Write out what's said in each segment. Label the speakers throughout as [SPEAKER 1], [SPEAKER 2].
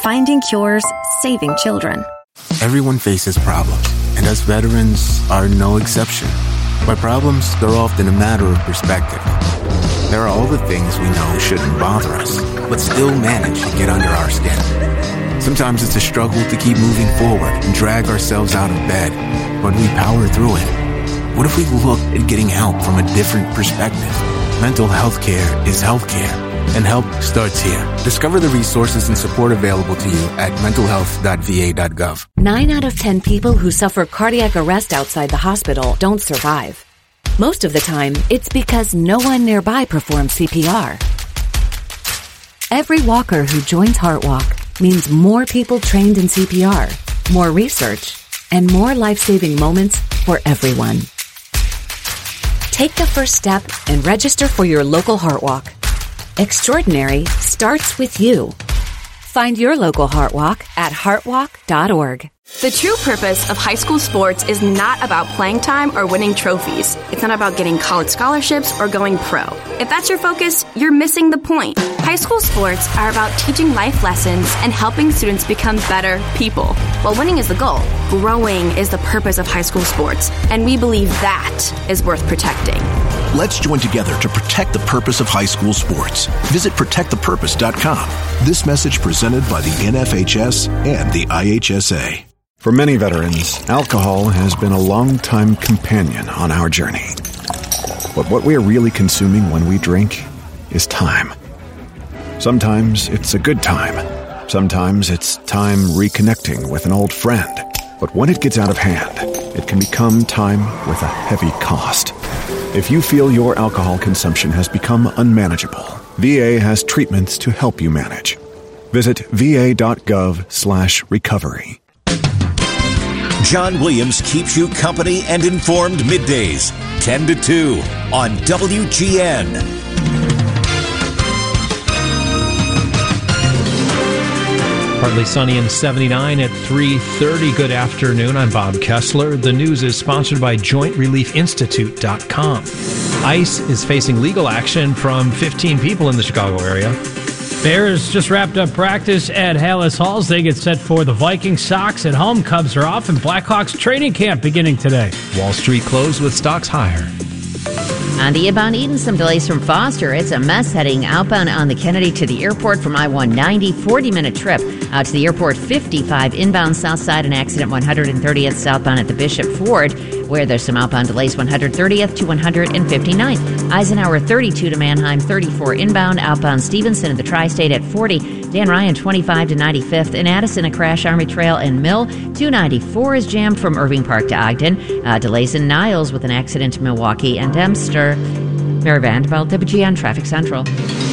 [SPEAKER 1] Finding cures, saving children.
[SPEAKER 2] Everyone faces problems, and us veterans are no exception. By problems, they're often a matter of perspective. There are all the things we know shouldn't bother us, but still manage to get under our skin. Sometimes it's a struggle to keep moving forward and drag ourselves out of bed, but we power through it. What if we looked at getting help from a different perspective? Mental health care is health care, and help starts here. Discover the resources and support available to you at mentalhealth.va.gov.
[SPEAKER 1] 9 out of 10 people who suffer cardiac arrest outside the hospital don't survive. Most of the time, it's because no one nearby performs CPR. Every walker who joins HeartWalk means more people trained in CPR, more research, and more life-saving moments for everyone. Take the first step and register for your local HeartWalk. Extraordinary starts with you. Find your local HeartWalk at heartwalk.org.
[SPEAKER 3] The true purpose of high school sports is not about playing time or winning trophies. It's not about getting college scholarships or going pro. If that's your focus, you're missing the point. High school sports are about teaching life lessons and helping students become better people. While winning is the goal, growing is the purpose of high school sports, and we believe that is worth protecting.
[SPEAKER 4] Let's join together to protect the purpose of high school sports. Visit protectthepurpose.com. This message presented by the NFHS and the IHSA.
[SPEAKER 5] For many veterans, alcohol has been a long-time companion on our journey. But what we are really consuming when we drink is time. Sometimes it's a good time. Sometimes it's time reconnecting with an old friend. But when it gets out of hand, it can become time with a heavy cost. If you feel your alcohol consumption has become unmanageable, VA has treatments to help you manage. Visit va.gov/recovery.
[SPEAKER 6] John Williams keeps you company and informed middays, 10 to 2 on WGN.
[SPEAKER 7] Partly sunny and 79 at 3:30. Good afternoon. I'm Bob Kessler. The news is sponsored by JointReliefInstitute.com. ICE is facing legal action from 15 people in the Chicago area.
[SPEAKER 8] Bears just wrapped up practice at Halas Halls. They get set for the Vikings. Sox at home. Cubs are off, and Blackhawks training camp beginning today.
[SPEAKER 7] Wall Street closed with stocks higher.
[SPEAKER 9] On the inbound Eden, some delays from Foster. It's a mess heading outbound on the Kennedy to the airport from I-190. 40-minute trip out to the airport. 55 inbound south side. An accident 130th southbound at the Bishop Ford, where there's some outbound delays. 130th to 159th. Eisenhower 32 to Manheim. 34 inbound. Outbound Stevenson at the Tri-State at 40. Dan Ryan 25 to 95th. In Addison, a crash Army Trail and Mill. 294 is jammed from Irving Park to Ogden. Delays in Niles with an accident in Milwaukee and Dempster. Mary Vanderbilt, WGN Traffic Central.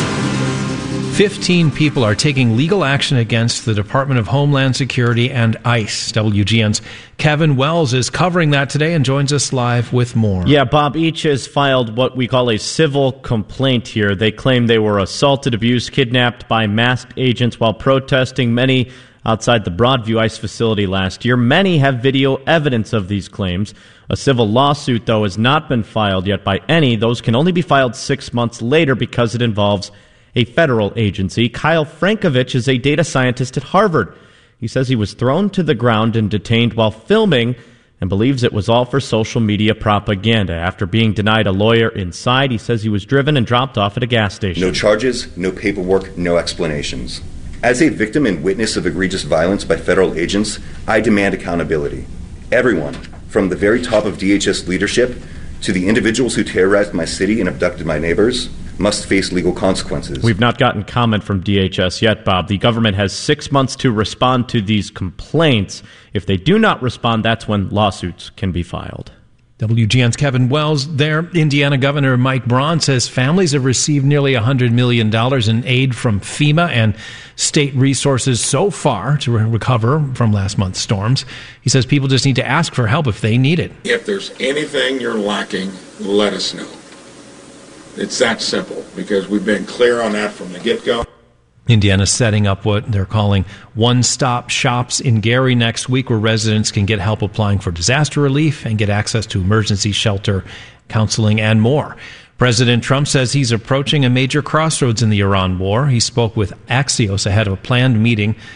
[SPEAKER 7] 15 people are taking legal action against the Department of Homeland Security and ICE. WGN's Kevin Wells is covering that today and joins us live with more.
[SPEAKER 10] Yeah, Bob, each has filed what we call a civil complaint here. They claim they were assaulted, abused, kidnapped by masked agents while protesting, many outside the Broadview ICE facility last year. Many have video evidence of these claims. A civil lawsuit, though, has not been filed yet by any. Those can only be filed 6 months later because it involves a federal agency. Kyle Frankovich is a data scientist at Harvard. He says he was thrown to the ground and detained while filming and believes it was all for social media propaganda. After being denied a lawyer inside, he says he was driven and dropped off at a gas station.
[SPEAKER 11] No charges, no paperwork, no explanations. As a victim and witness of egregious violence by federal agents, I demand accountability. Everyone, from the very top of DHS leadership to the individuals who terrorized my city and abducted my neighbors, must face legal consequences.
[SPEAKER 10] We've not gotten comment from DHS yet, Bob. The government has 6 months to respond to these complaints. If they do not respond, that's when lawsuits can be filed.
[SPEAKER 7] WGN's Kevin Wells there. Indiana Governor Mike Braun says families have received nearly $100 million in aid from FEMA and state resources so far to recover from last month's storms. He says people just need to ask for help if they need it.
[SPEAKER 12] If there's anything you're lacking, let us know. It's that simple, because we've been clear on that from the get-go.
[SPEAKER 7] Indiana's setting up what they're calling one-stop shops in Gary next week, where residents can get help applying for disaster relief and get access to emergency shelter, counseling, and more. President Trump says he's approaching a major crossroads in the Iran war. He spoke with Axios ahead of a planned meeting